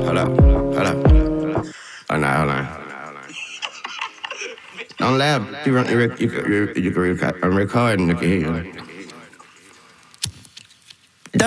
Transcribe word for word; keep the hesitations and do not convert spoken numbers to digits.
hold up, hold up. Hold on, hold on. Don't laugh. You, run, you, you, you, you can record. I'm recording. You can hear you.